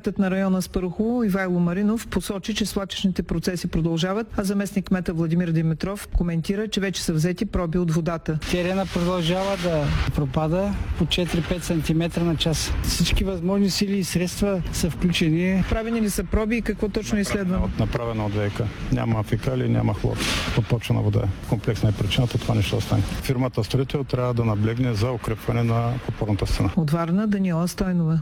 Кметът на района Спарухово Ивайло Маринов посочи, че свлачищните процеси продължават, а заместник кмета Владимир Димитров коментира, че вече са взети проби от водата. Терена продължава да пропада по 4-5 см на час. Всички възможни сили и средства са включени. Правени ли са проби и какво точно изследваме? Направено от ВиК. Няма фекали, няма хлор. Подпочвена вода. Комплексна е причината това нещо остане. Фирмата строител трябва да наблегне за укрепване на подпорната стена. От Варна Даниела Стойнова.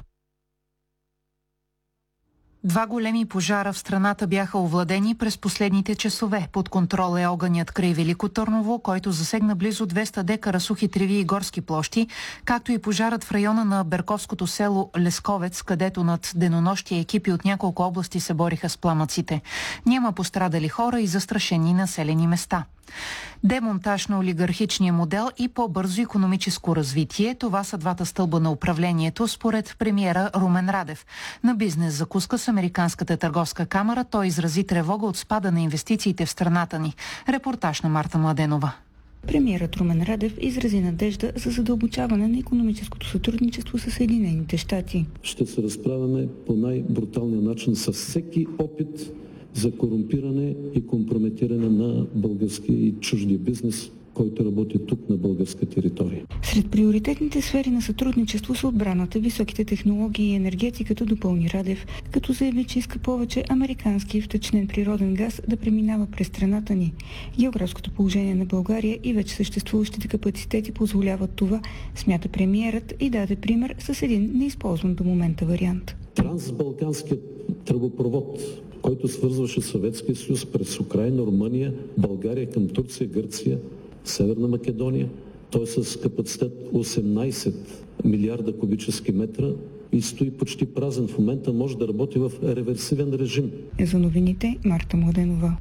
2 големи пожара в страната бяха овладени през последните часове. Под контрол е огънят край Велико Търново, който засегна близо 200 декара сухи треви и горски площи, както и пожарът в района на Берковското село Лесковец, където над денонощие екипи от няколко области се бориха с пламъците. Няма пострадали хора и застрашени населени места. Демонтаж на олигархичния модел и по-бързо икономическо развитие – това са двата стълба на управлението, според премиера Румен Радев. На бизнес закуска с Американската търговска камара той изрази тревога от спада на инвестициите в страната ни. Репортаж на Марта Младенова. Премиерът Румен Радев изрази надежда за задълбочаване на икономическото сътрудничество с Съединените щати. Ще се разправяме по най-бруталния начин с всеки опит за корумпиране и компрометиране на български и чужди бизнес, който работи тук на българска територия. Сред приоритетните сфери на сътрудничество са отбраната, високите технологии и енергетиката, допълни Радев, като заяви, че иска повече американски втечнен природен газ да преминава през страната ни. Географското положение на България и вече съществуващите капацитети позволяват това, смята премиерът и даде пример с един неизползван до момента вариант. Трансбалканският тръбопровод, който свързваше Съветския съюз през Украйна, Румъния, България към Турция, Гърция, Северна Македония. Той е с капацитет 18 милиарда кубически метра и стои почти празен. В момента може да работи в реверсивен режим. За новините Марта Младенова.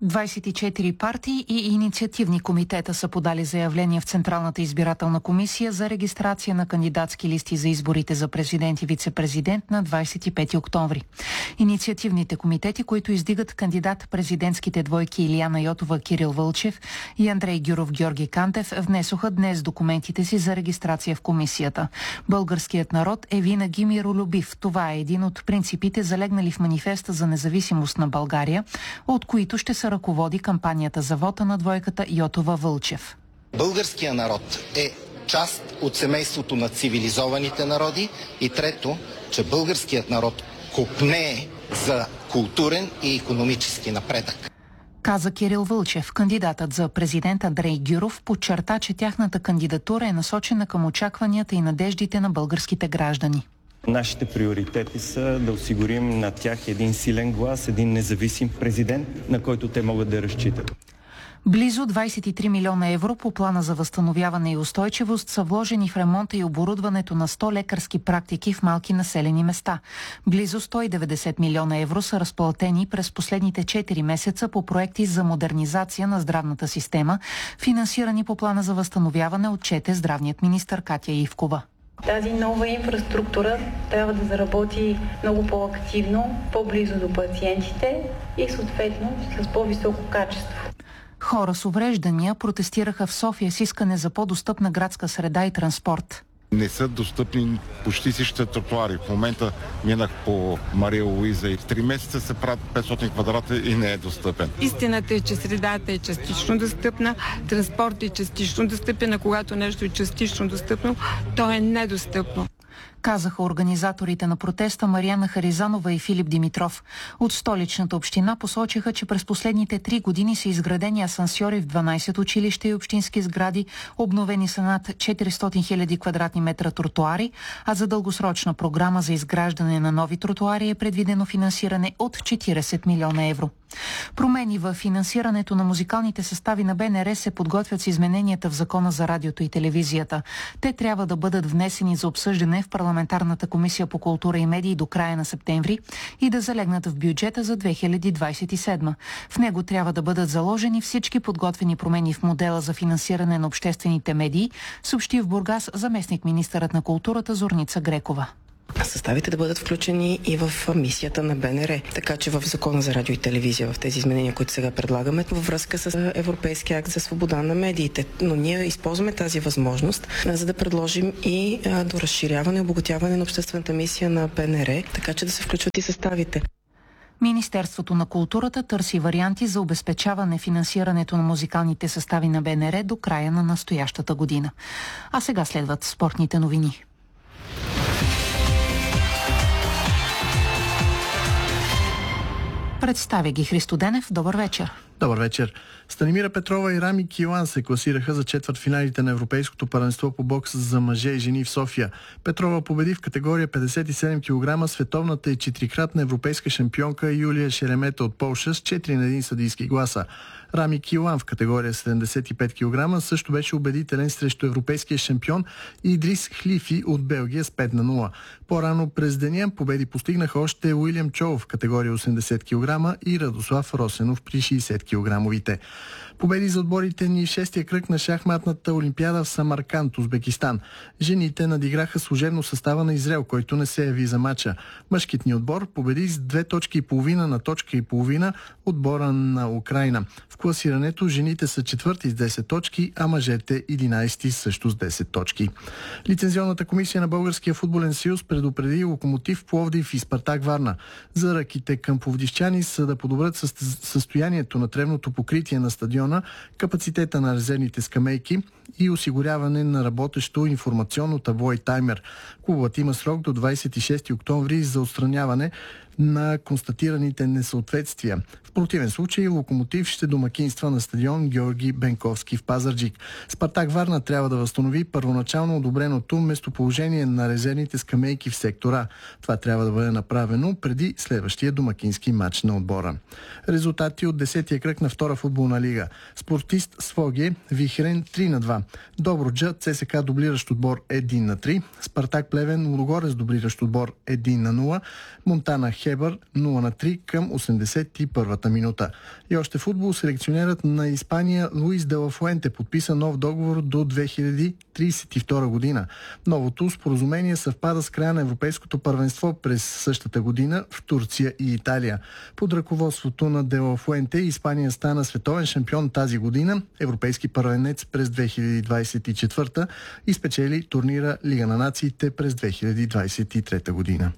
24 партии и инициативни комитета са подали заявление в Централната избирателна комисия за регистрация на кандидатски листи за изборите за президент и вице-президент на 25 октомври. Инициативните комитети, които издигат кандидат-президентските двойки Илияна Йотова Кирил Вълчев и Андрей Гюров Георги Кантев, внесоха днес документите си за регистрация в комисията. Българският народ е винаги миролюбив. Това е един от принципите, залегнали в манифеста за независимост на България, от които ще се ръководи кампанията за вота на двойката Йотова Вълчев. Българският народ е част от семейството на цивилизованите народи и трето, че българският народ копнее за културен и икономически напредък. Каза Кирил Вълчев. Кандидатът за президент Андрей Гюров подчерта, че тяхната кандидатура е насочена към очакванията и надеждите на българските граждани. Нашите приоритети са да осигурим на тях един силен глас, един независим президент, на който те могат да разчитат. Близо 23 милиона евро по плана за възстановяване и устойчивост са вложени в ремонта и оборудването на 100 лекарски практики в малки населени места. Близо 190 милиона евро са разплатени през последните 4 месеца по проекти за модернизация на здравната система, финансирани по плана за възстановяване, отчете здравният министър Катя Ивкова. Тази нова инфраструктура трябва да заработи много по-активно, по-близо до пациентите и съответно с по-високо качество. Хора с увреждания протестираха в София с искане за по-достъпна градска среда и транспорт. Не са достъпни почти всичките тротуари. В момента минах по Мария Луиза и 3 месеца се правят 500 квадрата и не е достъпен. Истината е, че средата е частично достъпна, транспорт е частично достъпен, а когато нещо е частично достъпно, то е недостъпно. Казаха организаторите на протеста Мариана Харизанова и Филип Димитров. От столичната община посочиха, че през последните 3 години са изградени асансьори в 12 училища и общински сгради, обновени са над 400 хиляди квадратни метра тротуари, а за дългосрочна програма за изграждане на нови тротуари е предвидено финансиране от 40 милиона евро. Промени в финансирането на музикалните състави на БНР се подготвят с измененията в Закона за радиото и телевизията. Те трябва да бъдат внесени за обсъждане в Парламентарната комисия по култура и медии до края на септември и да залегнат в бюджета за 2027. В него трябва да бъдат заложени всички подготвени промени в модела за финансиране на обществените медии, съобщи в Бургас заместник-министърът на културата Зорница Грекова. съставите да бъдат включени и в мисията на БНР. Така че в Закона за радио и телевизия, в тези изменения, които сега предлагаме, във връзка с Европейския акт за свобода на медиите. Но ние използваме тази възможност, за да предложим и до разширяване и обогатяване на обществената мисия на БНР, така че да се включват и съставите. Министерството на културата търси варианти за обезпечаване финансирането на музикалните състави на БНР до края на настоящата година. А сега следват спортните новини. Представя ги Христо Денев. Добър вечер. Добър вечер. Станимира Петрова и Рами Килан се класираха за четвъртфиналите на Европейското първенство по бокс за мъже и жени в София. Петрова победи в категория 57 кг световната и 4-кратна европейска шампионка Юлия Шеремета от Полша с 4-1 съдийски гласа. Рами Килан в категория 75 кг също беше убедителен срещу европейския шампион Идрис Хлифи от Белгия с 5-0. По-рано през деня победи постигнаха още Уилям Чоу в категория 80 кг и Радослав Росенов при 60 кг-вите. Победи за отборите ни в шестия кръг на шахматната олимпиада в Самарканд, Узбекистан. Жените надиграха служебно състава на Израел, който не се яви за мача. Мъжкият ни отбор победи с 2,5 точки на 1,5 точки отбора на Украйна. В класирането жените са четвърти с 10 точки, а мъжете 11 също с 10 точки. Лицензионната комисия на Българския футболен съюз предупреди Локомотив Пловдив и Спартак Варна. За ръките към пловдивчани са да подобрят състоянието на тревното покритие на стадиона, капацитета на резервните скамейки и осигуряване на работещо информационно табло и таймер. Клубът има срок до 26 октомври за отстраняване на констатираните несъответствия. В противен случай Локомотив ще домакинства на стадион Георги Бенковски в Пазарджик. Спартак Варна трябва да възстанови първоначално одобреното местоположение на резервните скамейки в сектора. Това трябва да бъде направено преди следващия домакински матч на отбора. Резултати от 10-я кръг на втора футболна лига. Спортист Своге Вихрен 3-2. Добруджа ЦСКА дублиращ отбор 1-3. Спартак Плевен Лудогорец дублиращ отбор 1-0. Монтана Хебър 0-3 към 81-та минута. И още футбол, селекционерът на Испания Луис де ла Фуенте подписа нов договор до 2032 година. Новото споразумение съвпада с края на Европейското първенство през същата година в Турция и Италия. Под ръководството на де ла Фуенте Испания стана световен шампион тази година, европейски първенец през 2024 и спечели турнира Лига на нациите през 2023 година.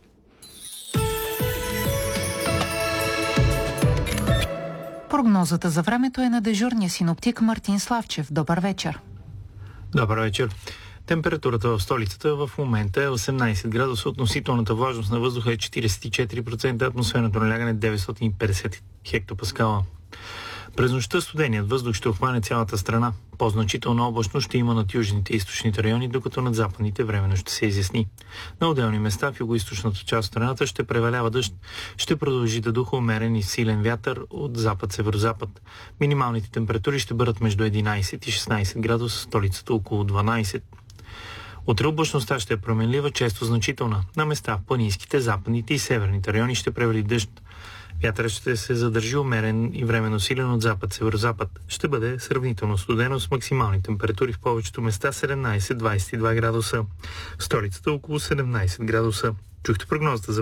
Прогнозата за времето е на дежурния синоптик Мартин Славчев. Добър вечер. Добър вечер. Температурата в столицата в момента е 18 градуса, относителната влажност на въздуха е 44%, атмосферното налягане 950 хектопаскала. През нощта студеният въздух ще обхване цялата страна. По-значителна облачно ще има над южните и източните райони, докато над западните временно ще се изясни. На отделни места в югоизточната част от страната ще превалява дъжд. Ще продължи да духа умерен и силен вятър от запад-северозапад. Минималните температури ще бъдат между 11 и 16 градуса, столицата около 12. Утре облачността ще е променлива, често значителна. На места в планинските, западните и северните райони ще превали дъжд. Вятърът ще се задържи умерен и временно силен от запад-северозапад. Ще бъде сравнително студено с максимални температури в повечето места 17-22 градуса. В столицата около 17 градуса. Чухте прогнозата за